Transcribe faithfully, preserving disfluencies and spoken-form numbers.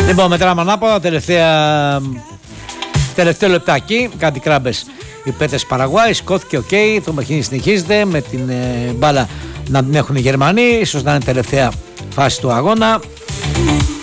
Λοιπόν, μετράμε ανάποδα, τελευταία, τελευταίο λεπτάκι, κάτι κράμπες υπέρ της Παραγουάη, σηκώθηκε, οκ, okay, το παιχνίδι συνεχίζεται με την ε, μπάλα να την έχουν οι Γερμανοί, ίσως να είναι τελευταία φάση του αγώνα.